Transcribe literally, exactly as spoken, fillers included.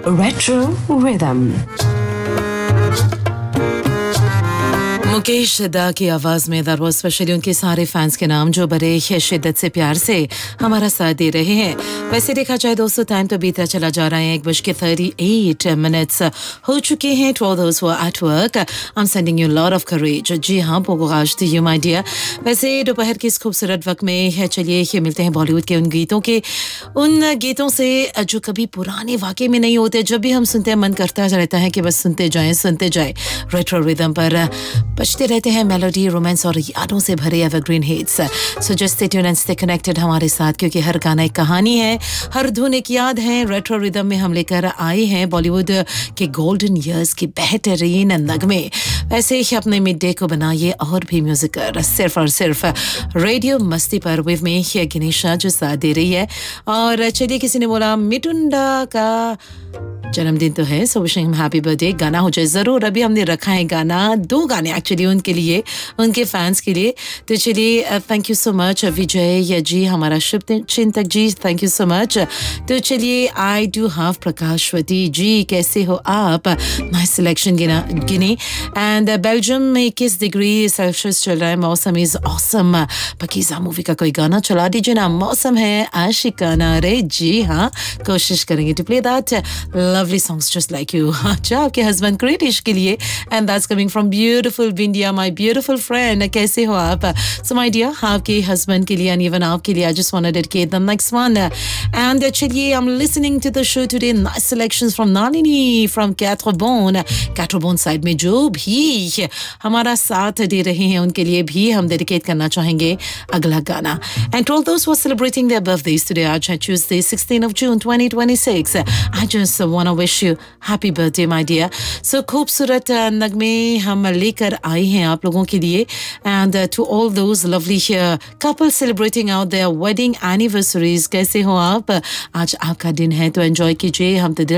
Retro Rhythm. Mukesh दा की आवाज़ में दर वो स्पेशली उनके सारे फैंस के नाम जो बड़े शिद्दत से प्यार से हमारा साथ दे रहे हैं। वैसे देखा जाए दोस्तों टाइम तो बीता चला जा रहा है, एक बज के थर्टी एट मिनट्स हो चुके हैं। To all those who are at work I am sending you lot of courage. जी हाँ, बोगोश टू यू माय डियर। वैसे दोपहर के इस खूबसूरत वक्त में चलिए मिलते हैं बॉलीवुड के उन गीतों के उन गीतों से जो कभी पुराने वाकई में नहीं होते। जब भी हम सुनते हैं मन करता रहता है कि बस सुनते जाएं सुनते जाएं। रेट्रो रिदम पर बजते रहते हैं मेलोडी, रोमांस और यादों से भरे evergreen hits. So just stay tuned and stay connected हमारे साथ, क्योंकि हर गाना एक कहानी है, हर धुन एक याद है। रेट्रो रिदम में हम लेकर आए हैं बॉलीवुड के गोल्डन ईयर्स की बेहतरीन नगमे। वैसे ही अपने मिड डे को बनाइए और भी म्यूजिक सिर्फ और सिर्फ रेडियो मस्ती पर विव में ही गिनीशा जो साथ दे रही है। और चलिए, किसी ने बोला मिटुंडा का जन्मदिन तो है, so wishing him happy birthday. गाना हो जाए ज़रूर। अभी हमने रखा है गाना, दो गाने एक्चुअली उनके लिए, उनके फैंस के लिए। तो चलिए, thank you so much Vijay ji, हमारा शुभ चिंतक जी, थैंक यू सो मच। तो चलिए, आई डू हैव प्रकाशवती जी, कैसे हो आप? नाइस सिलेक्शन गिना गिनी। एंड बेल्जियम में इक्कीस डिग्री सेल्सियस चल रहा है, मौसम इज ऑसम। पकीज़ा मूवी का कोई गाना चला दीजिए ना, मौसम है आशिकाना रे। जी हाँ, कोशिश करेंगे to play that lovely songs just like you. अच्छा, आपके हस्बैंड क्रिटिश के लिए, and that's coming from beautiful Bindia, my beautiful friend. कैसे हो आप? So my dear, आपके हस्बैंड के लिए and even आपके लिए I just want to dedicate the next one. And चलिए, I'm listening to the show today. Nice selections from Nalini from Quatre-Bonnes. Quatre-Bonnes side में जो भी हमारा साथ दे रहे हैं उनके लिए भी हम dedicate करना चाहेंगे अगला गाना. And to all those who are celebrating their birthdays today, आज है Tuesday, sixteenth of June, twenty twenty-six. I just want to wish you happy birthday my dear. So खूबसूरत नगमे हम लेकर आए हैं आप लोगों के लिए, and uh, to all those lovely uh, couples celebrating out their wedding anniversaries. कैसे हो आप? आज आपका दिन है तो एंजॉय कीजिए। हम तो दिल